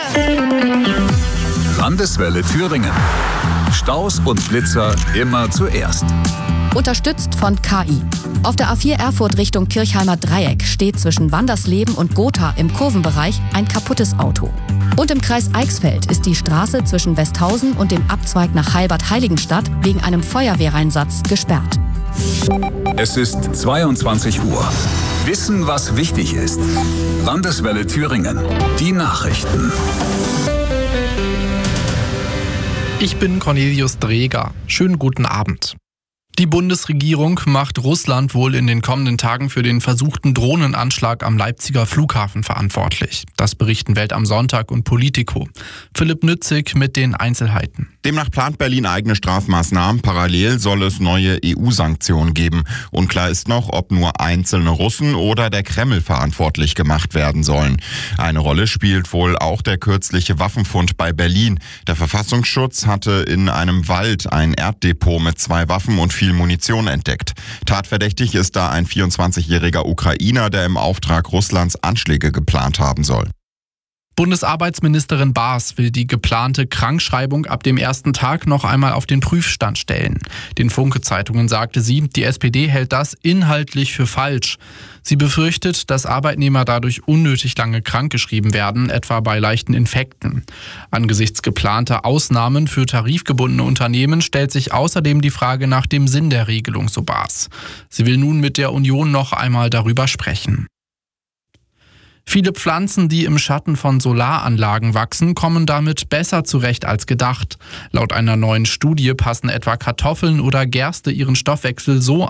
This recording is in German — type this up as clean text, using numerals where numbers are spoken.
Landeswelle Thüringen. Staus und Blitzer immer zuerst. Unterstützt von KI. Auf der A4 Erfurt Richtung Kirchheimer Dreieck steht zwischen Wandersleben und Gotha im Kurvenbereich ein kaputtes Auto. Und im Kreis Eichsfeld ist die Straße zwischen Westhausen und dem Abzweig nach Heilbad-Heiligenstadt wegen einem Feuerwehreinsatz gesperrt. Es ist 22 Uhr. Wissen, was wichtig ist. Landeswelle Thüringen. Die Nachrichten. Ich bin Cornelius Dreger. Schönen guten Abend. Die Bundesregierung macht Russland wohl in den kommenden Tagen für den versuchten Drohnenanschlag am Leipziger Flughafen verantwortlich. Das berichten Welt am Sonntag und Politico. Philipp Nützig mit den Einzelheiten. Demnach plant Berlin eigene Strafmaßnahmen. Parallel soll es neue EU-Sanktionen geben. Unklar ist noch, ob nur einzelne Russen oder der Kreml verantwortlich gemacht werden sollen. Eine Rolle spielt wohl auch der kürzliche Waffenfund bei Berlin. Der Verfassungsschutz hatte in einem Wald ein Erddepot mit 2 Waffen und viel Munition entdeckt. Tatverdächtig ist da ein 24-jähriger Ukrainer, der im Auftrag Russlands Anschläge geplant haben soll. Bundesarbeitsministerin Baas will die geplante Krankschreibung ab dem ersten Tag noch einmal auf den Prüfstand stellen. Den Funke-Zeitungen sagte sie, die SPD hält das inhaltlich für falsch. Sie befürchtet, dass Arbeitnehmer dadurch unnötig lange krankgeschrieben werden, etwa bei leichten Infekten. Angesichts geplanter Ausnahmen für tarifgebundene Unternehmen stellt sich außerdem die Frage nach dem Sinn der Regelung, so Baas. Sie will nun mit der Union noch einmal darüber sprechen. Viele Pflanzen, die im Schatten von Solaranlagen wachsen, kommen damit besser zurecht als gedacht. Laut einer neuen Studie passen etwa Kartoffeln oder Gerste ihren Stoffwechsel so